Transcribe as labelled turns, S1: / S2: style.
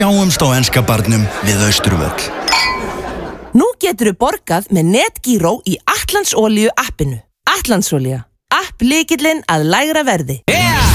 S1: Sjáumst á enska barnum við Austurvöll.
S2: Nú geturðu borgað með NetGíró í Atlandsolíu appinu. Atlandsolía, app lykillinn að lægra verði.